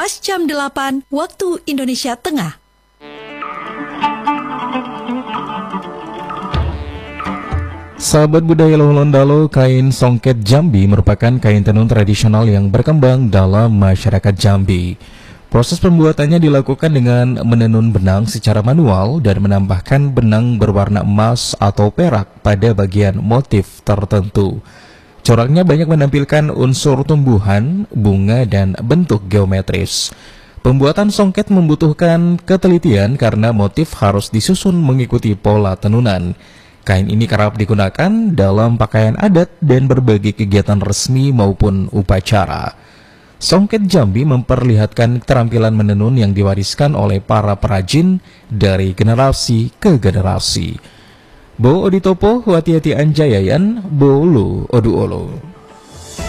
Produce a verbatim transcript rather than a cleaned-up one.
pas jam delapan waktu Indonesia Tengah. Sahabat budaya Londalo, kain songket Jambi merupakan kain tenun tradisional yang berkembang dalam masyarakat Jambi. Proses pembuatannya dilakukan dengan menenun benang secara manual dan menambahkan benang berwarna emas atau perak pada bagian motif tertentu. Coraknya banyak menampilkan unsur tumbuhan, bunga, dan bentuk geometris. Pembuatan songket membutuhkan ketelitian karena motif harus disusun mengikuti pola tenunan. Kain ini kerap digunakan dalam pakaian adat dan berbagai kegiatan resmi maupun upacara. Songket Jambi memperlihatkan keterampilan menenun yang diwariskan oleh para perajin dari generasi ke generasi. Bo Oditopo, Wati-Hati Anjayayan, Bolu Oduolo.